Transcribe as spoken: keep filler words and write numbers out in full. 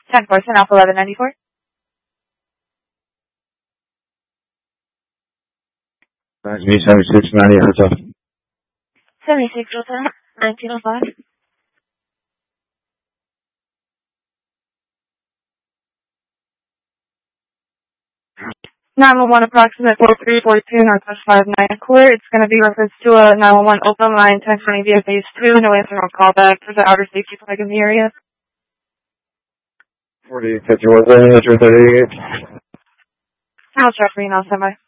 ten percent off eleven ninety-four. That's me, seventy-six ninety Hotel. seventy-six Hotel, nineteen oh five. nine one one approximate four three four two, Northwest five nine Court. It's going to be reference to a nine one one open line, ten twenty via phase two. No answer, no callback. There's an outer safety flag in the area. forty fifty-one, thirty-eight. I'll check for you now, semi.